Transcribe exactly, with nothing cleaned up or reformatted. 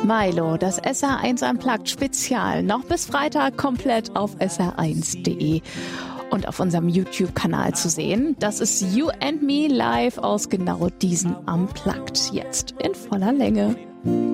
Milo, das S R eins Unplugged Spezial, noch bis Freitag komplett auf S R eins Punkt de und auf unserem YouTube-Kanal zu sehen. Das ist You and Me live aus genau diesen Unplugged, jetzt in voller Länge.